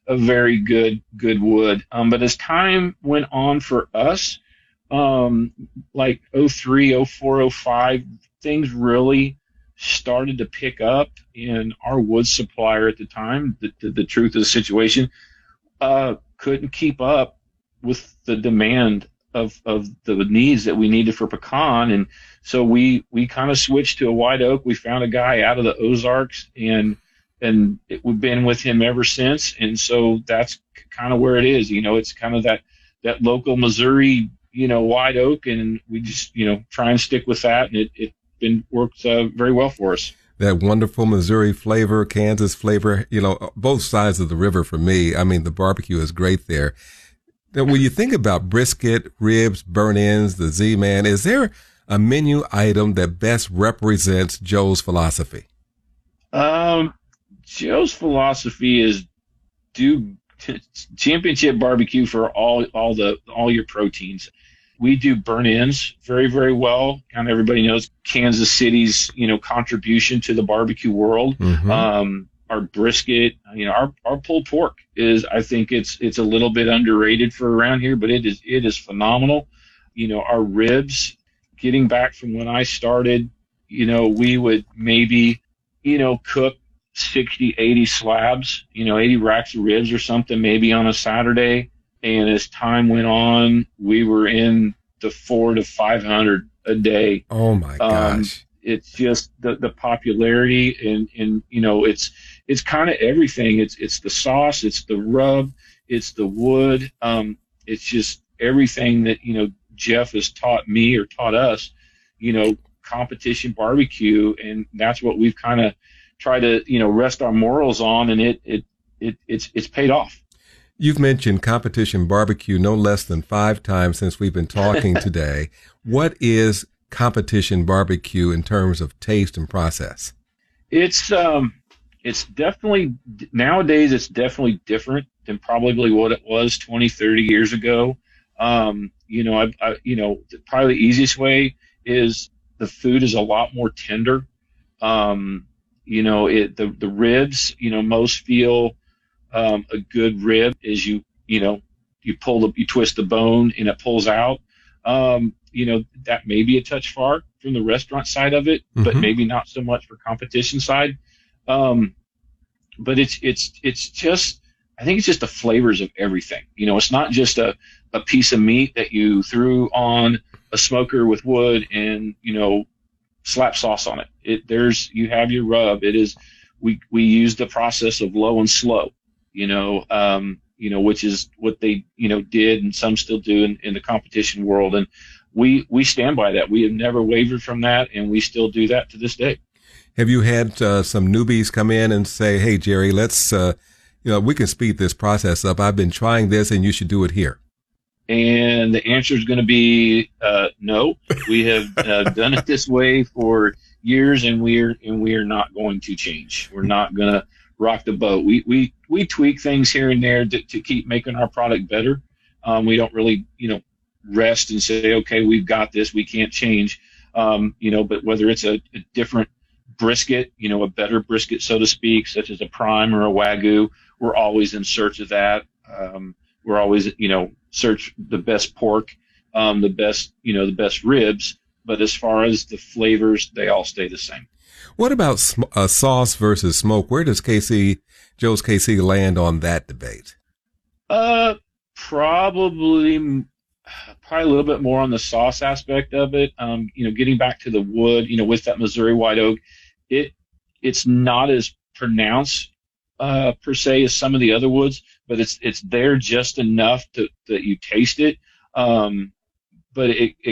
a very good wood. But as time went on for us, like '03, '04, '05, things really started to pick up, and our wood supplier at the time, the truth of the situation, couldn't keep up with the demand of the needs that we needed for pecan. And so we kind of switched to a white oak. We found a guy out of the Ozarks, and we've been with him ever since. And so that's kind of where it is. It's kind of that local Missouri, white oak, and we just, try and stick with that. And it been worked very well for us. That wonderful Missouri flavor, Kansas flavor, both sides of the river for me. I mean, the barbecue is great there. Now, when you think about brisket, ribs, burnt-ends, the Z-Man, is there a menu item that best represents Joe's philosophy? Joe's philosophy is do championship barbecue for all your proteins. We do burnt ends very, very well. Kind of everybody knows Kansas City's, contribution to the barbecue world. Mm-hmm. Our brisket, our pulled pork I think it's a little bit underrated for around here, but it is phenomenal. Our ribs, getting back from when I started, we would maybe, cook 60, 80 slabs, 80 racks of ribs or something, maybe on a Saturday. And as time went on, we were in the 400 to 500 a day. Oh my gosh. It's just the popularity, and it's kind of everything. It's the sauce, it's the rub, it's the wood. It's just everything that, Jeff has taught me or taught us, competition barbecue. And that's what we've kind of tried to, rest our morals on. And it's paid off. You've mentioned competition barbecue no less than 5 times since we've been talking today. What is competition barbecue in terms of taste and process? It's definitely, nowadays it's definitely different than probably what it was 20, 30 years ago. Probably the easiest way is the food is a lot more tender. The ribs, most feel, a good rib is you twist the bone and it pulls out. That may be a touch far from the restaurant side of it, but maybe not so much for competition side. But it's just, I think it's just the flavors of everything. It's not just a piece of meat that you threw on a smoker with wood and, slap sauce on it. You have your rub. It is, we use the process of low and slow, which is what they, did, and some still do in the competition world. And we stand by that. We have never wavered from that, and we still do that to this day. Have you had some newbies come in and say, hey, Jerry, let's, we can speed this process up. I've been trying this and you should do it here? And the answer is going to be no. We have done it this way for years, and we are not going to change. We're not going to rock the boat. We tweak things here and there to keep making our product better. We don't really, rest and say, okay, we've got this, we can't change. But whether it's a different brisket, a better brisket, so to speak, such as a prime or a Wagyu, we're always in search of that. We're always, search the best pork, the best ribs. But as far as the flavors, they all stay the same. What about sauce versus smoke? Where does Joe's KC land on that debate? Probably a little bit more on the sauce aspect of it. Getting back to the wood, with that Missouri white oak, it's not as pronounced per se as some of the other woods, but it's there just enough that you taste it. But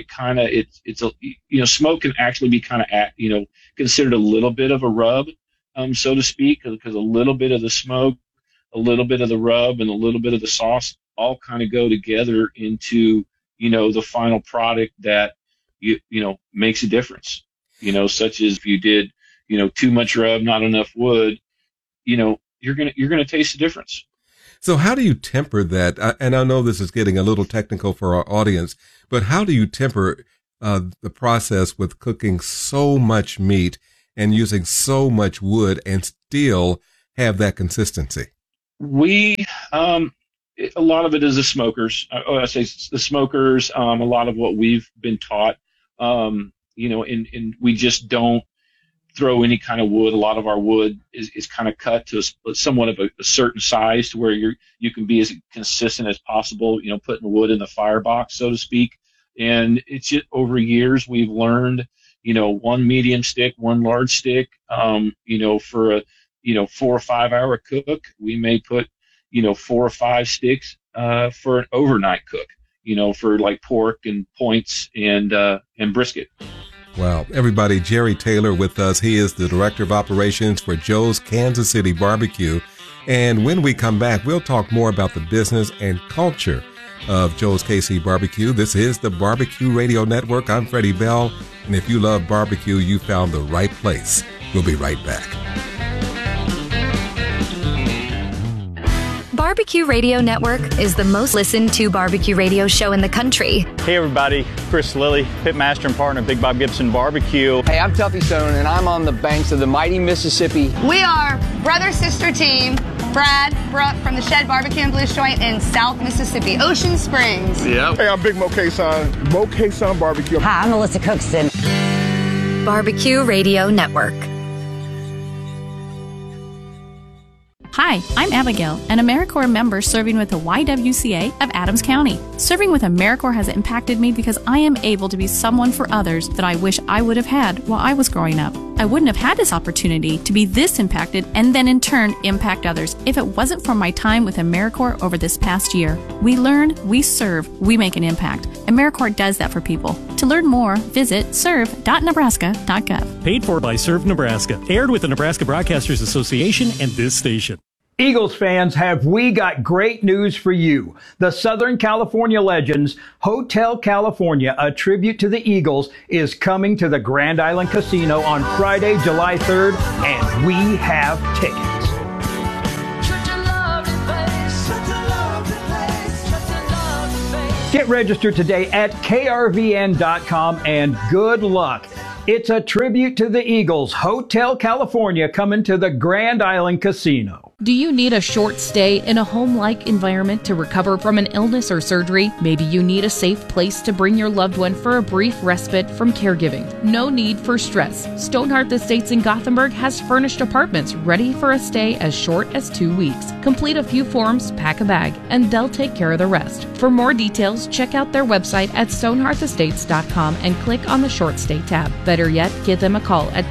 smoke can actually be kind of considered a little bit of a rub, so to speak, because a little bit of the smoke, a little bit of the rub, and a little bit of the sauce all kind of go together into the final product that makes a difference. Such as if you did too much rub, not enough wood, you're gonna taste the difference. So how do you temper that? And I know this is getting a little technical for our audience, but how do you temper the process with cooking so much meat and using so much wood and still have that consistency? We A lot of it is the smokers. I say the smokers. A lot of what we've been taught, and we just don't throw any kind of wood. A lot of our wood is kind of cut to somewhat of a certain size to where you can be as consistent as possible, putting the wood in the firebox, so to speak. And it's just over years we've learned, one medium stick, one large stick, for a, 4 or 5 hour cook, we may put, 4 or 5 sticks, for an overnight cook, for like pork and points and brisket. Wow. Everybody, Jerry Taylor with us. He is the Director of Operations for Joe's Kansas City Barbecue. And when we come back, we'll talk more about the business and culture of Joe's KC Barbecue. This is the Barbecue Radio Network. I'm Freddie Bell. And if you love barbecue, you found the right place. We'll be right back. Barbecue Radio Network is the most listened to barbecue radio show in the country. Hey everybody, Chris Lilly, pitmaster and partner of Big Bob Gibson Barbecue. Hey, I'm Tuffy Stone, and I'm on the banks of the mighty Mississippi. We are brother-sister team, Brad, Brooke from the Shed Barbecue and Blues Joint in South Mississippi, Ocean Springs. Yep. Hey, I'm Big Mo K-Son, Mo K-Son Barbecue. Hi, I'm Melissa Cookston. Barbecue Radio Network. Hi, I'm Abigail, an AmeriCorps member serving with the YWCA of Adams County. Serving with AmeriCorps has impacted me because I am able to be someone for others that I wish I would have had while I was growing up. I wouldn't have had this opportunity to be this impacted and then in turn impact others if it wasn't for my time with AmeriCorps over this past year. We learn, we serve, we make an impact. AmeriCorps does that for people. To learn more, visit serve.nebraska.gov. Paid for by Serve Nebraska. Aired with the Nebraska Broadcasters Association and this station. Eagles fans, have we got great news for you. The Southern California Legends Hotel California, a tribute to the Eagles, is coming to the Grand Island Casino on Friday, July 3rd, and we have tickets. Get registered today at krvn.com and good luck. It's a tribute to the Eagles. Hotel California coming to the Grand Island Casino. Do you need a short stay in a home-like environment to recover from an illness or surgery? Maybe you need a safe place to bring your loved one for a brief respite from caregiving. No need for stress. Stoneheart Estates in Gothenburg has furnished apartments ready for a stay as short as 2 weeks. Complete a few forms, pack a bag, and they'll take care of the rest. For more details, check out their website at stonehearthestates.com and click on the short stay tab. Better yet, give them a call at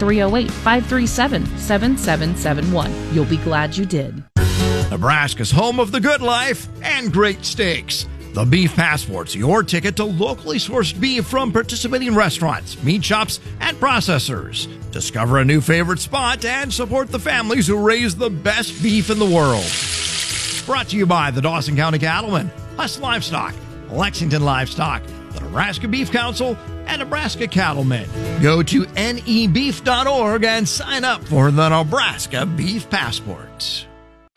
308-537-7771. You'll be glad you did. Nebraska's home of the good life and great steaks. The Beef Passport's your ticket to locally sourced beef from participating restaurants, meat shops, and processors. Discover a new favorite spot and support the families who raise the best beef in the world. Brought to you by the Dawson County Cattlemen, Huss Livestock, Lexington Livestock, the Nebraska Beef Council, and Nebraska Cattlemen. Go to nebeef.org and sign up for the Nebraska Beef Passports.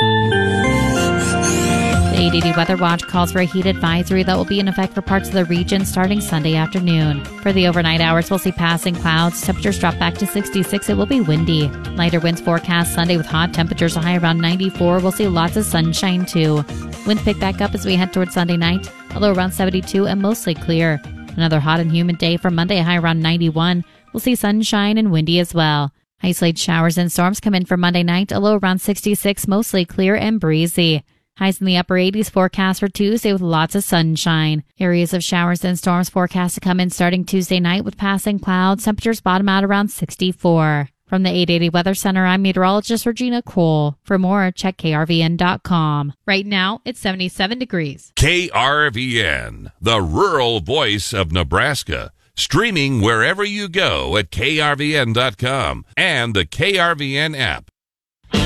The ADD Weather Watch calls for a heat advisory that will be in effect for parts of the region starting Sunday afternoon. For the overnight hours, we'll see passing clouds. Temperatures drop back to 66. It will be windy. Lighter winds forecast Sunday with hot temperatures, a high around 94. We'll see lots of sunshine too. Winds pick back up as we head towards Sunday night, a low around 72 and mostly clear. Another hot and humid day for Monday, a high around 91. We'll see sunshine and windy as well. Isolated showers and storms come in for Monday night, a low around 66, mostly clear and breezy. Highs in the upper 80s forecast for Tuesday with lots of sunshine. Areas of showers and storms forecast to come in starting Tuesday night with passing clouds. Temperatures bottom out around 64. From the 880 Weather Center, I'm meteorologist Regina Cole. For more, check krvn.com. Right now, it's 77 degrees. KRVN, the rural voice of Nebraska. Streaming wherever you go at krvn.com and the KRVN app.